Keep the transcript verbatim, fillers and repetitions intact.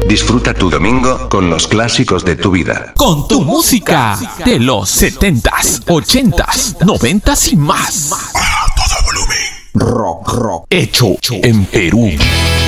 Disfruta tu domingo con los clásicos de tu vida. Con tu música de los setentas, ochentas, noventas y más. A todo volumen. Rock, rock. Hecho en Perú.